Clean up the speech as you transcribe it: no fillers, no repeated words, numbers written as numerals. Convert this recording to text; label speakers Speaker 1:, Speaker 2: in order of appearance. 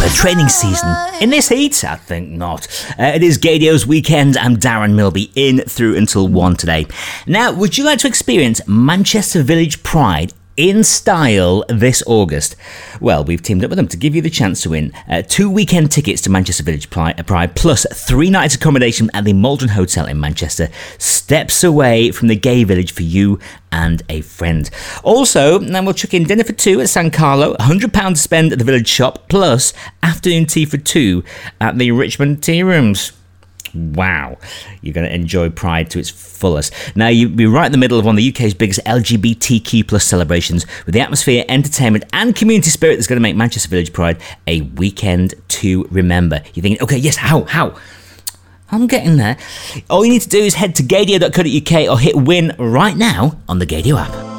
Speaker 1: proper training season. In this heat? I think not. It is Gaydio's weekend. I'm Darren Milby, in through until 1 today. Now, would you like to experience Manchester Village Pride in style this August? Well, we've teamed up with them to give you the chance to win 2 weekend tickets to Manchester Village Pride plus 3 nights accommodation at the Maldron Hotel in Manchester, steps away from the gay village for you and a friend. Also, then we'll chuck in dinner for 2 at San Carlo, £100 to spend at the village shop, plus afternoon tea for 2 at the Richmond Tea Rooms. Wow, you're going to enjoy Pride to its fullest. Now, you'll be right in the middle of one of the UK's biggest LGBTQ plus celebrations, with the atmosphere, entertainment and community spirit that's going to make Manchester Village Pride a weekend to remember. You're thinking, okay, yes, how? I'm getting there. All you need to do is head to gaydio.co.uk or hit win right now on the Gaydio app.